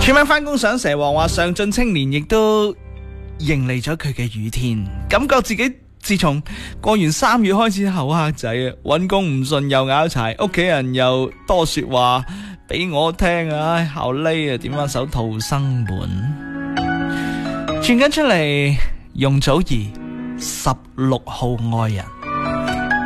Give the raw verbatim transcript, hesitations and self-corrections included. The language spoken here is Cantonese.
全晚翻工上蛇王話上進青年亦都迎嚟咗佢嘅雨天，感覺自己自從過完三月開始口黑仔啊，搵工唔順又拗柴，屋企人又多說話俾我聽啊，唉，好累啊，點翻首逃生門，轉緊出嚟，容祖兒十六號愛人。